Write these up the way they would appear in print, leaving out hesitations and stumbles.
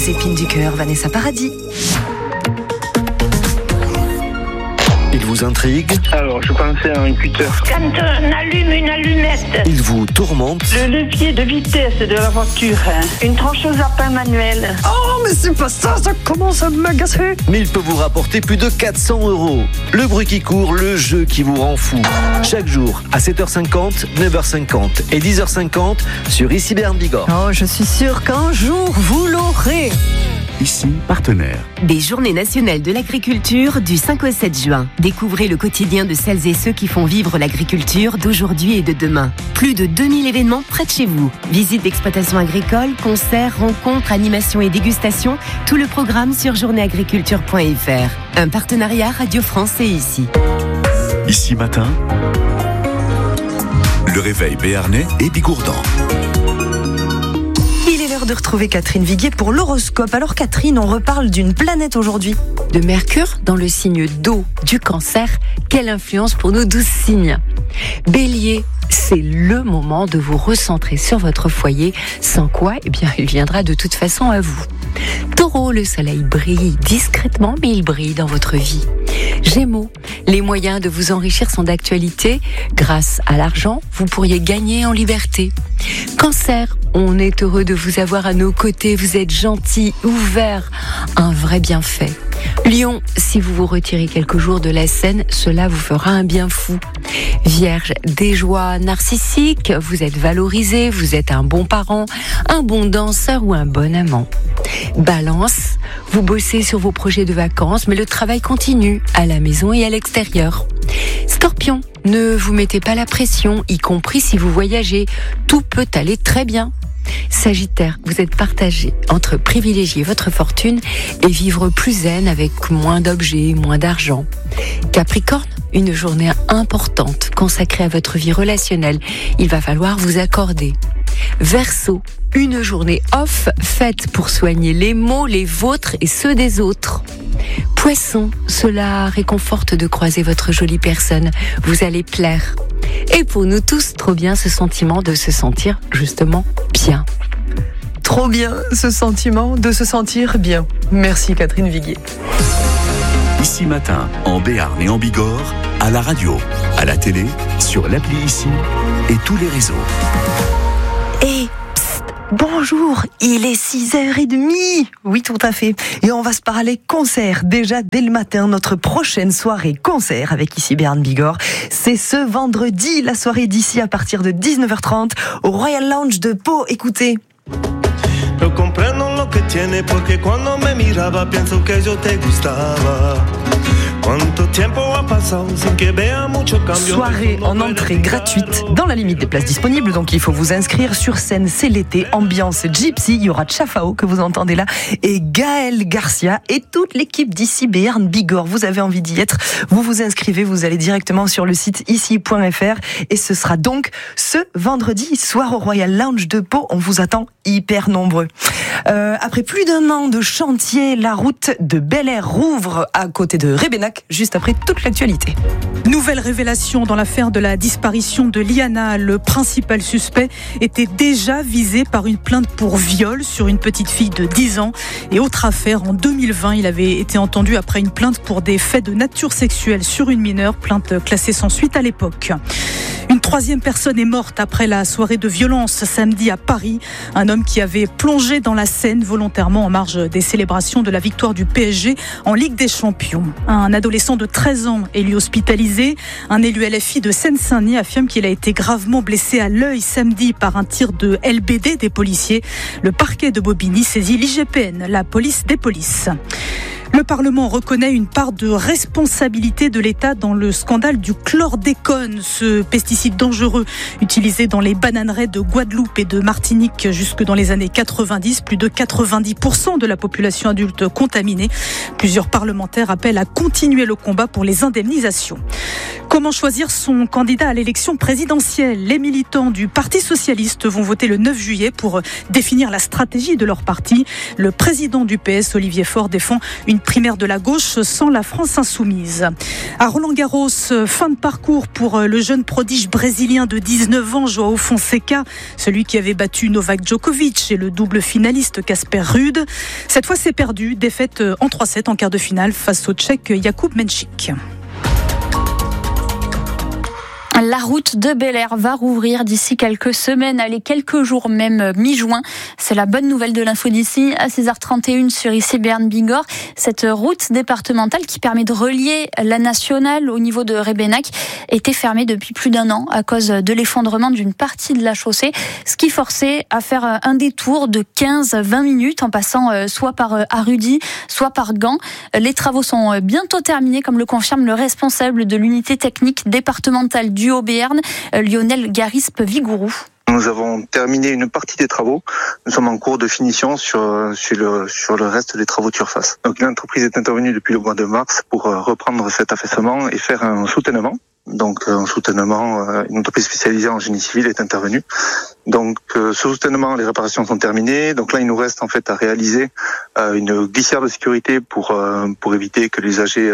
Épines du cœur, Vanessa Paradis. Il vous intrigue. Alors, je pensais à un cutter. Quand on allume une allumette. Il vous tourmente. Le levier de vitesse de la voiture. Une trancheuse à pain manuel. Oh, mais c'est pas ça commence à m'agacer. Mais il peut vous rapporter plus de 400 €. Le bruit qui court, le jeu qui vous rend fou. Chaque jour, à 7h50, 9h50 et 10h50 sur Ici Béarn Bigorre. Oh, je suis sûre qu'un jour, vous l'aurez. Ici, partenaire. Des Journées nationales de l'agriculture du 5 au 7 juin. Découvrez le quotidien de celles et ceux qui font vivre l'agriculture d'aujourd'hui et de demain. Plus de 2000 événements près de chez vous. Visites d'exploitation agricole, concerts, rencontres, animations et dégustations. Tout le programme sur journéeagriculture.fr. Un partenariat Radio France et Ici. Ici matin, le réveil béarnais et bigourdan. De retrouver Catherine Viguier pour l'horoscope. Alors Catherine, on reparle d'une planète aujourd'hui. De Mercure dans le signe d'eau du Cancer. Quelle influence pour nos 12 signes. Bélier, c'est le moment de vous recentrer sur votre foyer, sans quoi, il viendra de toute façon à vous. Taureau, le soleil brille discrètement, mais il brille dans votre vie. Gémeaux, les moyens de vous enrichir sont d'actualité. Grâce à l'argent, vous pourriez gagner en liberté. Cancer, on est heureux de vous avoir à nos côtés. Vous êtes gentil, ouvert, un vrai bienfait. Lion, si vous vous retirez quelques jours de la scène, cela vous fera un bien fou. Vierge, des joies narcissiques, vous êtes valorisé, vous êtes un bon parent, un bon danseur ou un bon amant. Balance, vous bossez sur vos projets de vacances, mais le travail continue à la maison et à l'extérieur. Scorpion, ne vous mettez pas la pression, y compris si vous voyagez, tout peut aller très bien. Sagittaire, vous êtes partagé entre privilégier votre fortune et vivre plus zen avec moins d'objets, moins d'argent. Capricorne, une journée importante consacrée à votre vie relationnelle. Il va falloir vous accorder. Verseau, une journée off faite pour soigner les maux, les vôtres et ceux des autres. Poisson, cela réconforte de croiser votre jolie personne. Vous allez plaire. Et pour nous tous, trop bien ce sentiment de se sentir justement bien. Trop bien ce sentiment de se sentir bien. Merci Catherine Viguier. Ici matin, en Béarn et en Bigorre, à la radio, à la télé, sur l'appli Ici et tous les réseaux. Et bonjour, il est 6h30. Oui, tout à fait. Et on va se parler concert. Déjà, dès le matin, notre prochaine soirée concert avec Ici Béarn Bigorre. C'est ce vendredi, la soirée d'ici à partir de 19h30 au Royal Lounge de Pau. Écoutez. Yo comprendo lo que tiene porque cuando me miraba pienso que yo te gustaba. Soirée en entrée gratuite dans la limite des places disponibles, donc il faut vous inscrire. Sur scène, c'est l'été, ambiance gypsy. Il y aura Chafao que vous entendez là et Gaël Garcia et toute l'équipe d'Ici Béarn Bigorre. Vous avez envie d'y être, vous vous inscrivez, vous allez directement sur le site ici.fr et ce sera donc ce vendredi soir au Royal Lounge de Pau. On vous attend hyper nombreux. Après plus d'un an de chantier, la route de Bel-Air rouvre à côté de Rébénac, juste après toute l'actualité. Nouvelle révélation dans l'affaire de la disparition de Liana. Le principal suspect était déjà visé par une plainte pour viol sur une petite fille de 10 ans. Et autre affaire, en 2020, il avait été entendu après une plainte pour des faits de nature sexuelle sur une mineure, plainte classée sans suite à l'époque. Une troisième personne est morte après la soirée de violence samedi à Paris. Un homme qui avait plongé dans la Seine volontairement en marge des célébrations de la victoire du PSG en Ligue des Champions. Un adolescent de 13 ans est lui hospitalisé. Un élu LFI de Seine-Saint-Denis affirme qu'il a été gravement blessé à l'œil samedi par un tir de LBD des policiers. Le parquet de Bobigny saisit l'IGPN, la police des polices. Le Parlement reconnaît une part de responsabilité de l'État dans le scandale du chlordécone, ce pesticide dangereux utilisé dans les bananeraies de Guadeloupe et de Martinique jusque dans les années 90. Plus de 90% de la population adulte contaminée. Plusieurs parlementaires appellent à continuer le combat pour les indemnisations. Comment choisir son candidat à l'élection présidentielle ? Les militants du Parti socialiste vont voter le 9 juillet pour définir la stratégie de leur parti. Le président du PS, Olivier Faure, défend une primaire de la gauche sans la France insoumise. À Roland-Garros, fin de parcours pour le jeune prodige brésilien de 19 ans, João Fonseca, celui qui avait battu Novak Djokovic et le double finaliste Casper Ruud. Cette fois, c'est perdu. Défaite en 3-7 en quart de finale face au Tchèque Jakub Menchik. La route de Bel-Air va rouvrir d'ici quelques semaines, allez, quelques jours même, mi-juin. C'est la bonne nouvelle de l'info d'ici à 16h31 sur ici Béarn Bigorre. Cette route départementale qui permet de relier la nationale au niveau de Rébénacq était fermée depuis plus d'un an à cause de l'effondrement d'une partie de la chaussée, ce qui forçait à faire un détour de 15-20 minutes en passant soit par Arrudy, soit par Gand. Les travaux sont bientôt terminés, comme le confirme le responsable de l'unité technique départementale du Haut-Béarn, Lionel Garispe-Vigourou. Nous avons terminé une partie des travaux. Nous sommes en cours de finition sur le reste des travaux de surface. Donc l'entreprise est intervenue depuis le mois de mars pour reprendre cet affaissement et faire un soutènement. Donc un soutènement, une entreprise spécialisée en génie civil est intervenue. Donc ce soutènement, les réparations sont terminées. Donc là, il nous reste en fait à réaliser une glissière de sécurité pour éviter que l'usager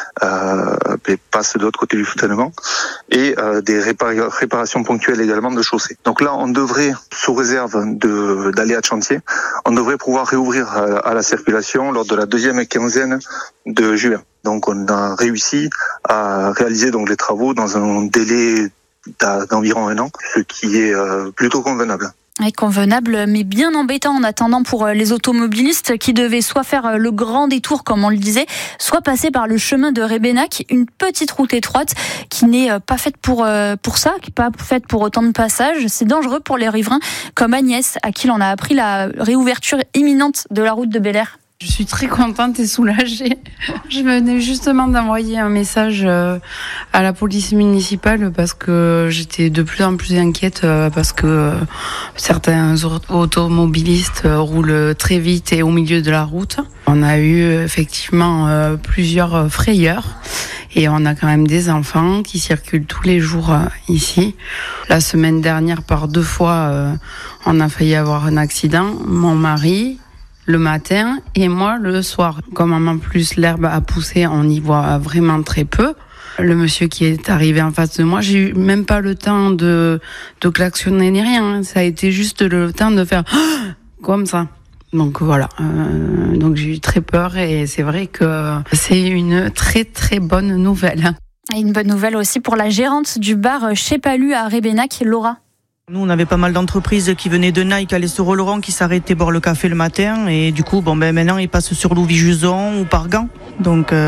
passe de l'autre côté du soutènement, et des réparations ponctuelles également de chaussée. Donc là, on devrait, sous réserve d'aléas de chantier, on devrait pouvoir réouvrir à la circulation lors de la deuxième quinzaine de juin. Donc on a réussi à réaliser donc les travaux dans un délai d'environ 1 an, ce qui est plutôt convenable. Oui, convenable, mais bien embêtant en attendant pour les automobilistes qui devaient soit faire le grand détour, comme on le disait, soit passer par le chemin de Rébénacq, une petite route étroite qui n'est pas faite pour ça, qui n'est pas faite pour autant de passages. C'est dangereux pour les riverains, comme Agnès, à qui l'on a appris la réouverture imminente de la route de Bel-Air. Je suis très contente et soulagée. Je venais justement d'envoyer un message à la police municipale parce que j'étais de plus en plus inquiète parce que certains automobilistes roulent très vite et au milieu de la route. On a eu effectivement plusieurs frayeurs. Et on a quand même des enfants qui circulent tous les jours ici. La semaine dernière, par 2 fois, on a failli avoir un accident. Mon mari, le matin, et moi le soir. Comme en plus l'herbe a poussé, on y voit vraiment très peu. Le monsieur qui est arrivé en face de moi, j'ai eu même pas le temps de klaxonner ni rien. Ça a été juste le temps de faire comme ça. Donc voilà, donc j'ai eu très peur et c'est vrai que c'est une très très bonne nouvelle. Et une bonne nouvelle aussi pour la gérante du bar Chez Palu à Rébénacq, Laura. Nous, on avait pas mal d'entreprises qui venaient de Naï, qui allaient sur Oloron, qui s'arrêtaient boire le café le matin. Et du coup, maintenant, ils passent sur Louis-Juson ou par Gand. Donc,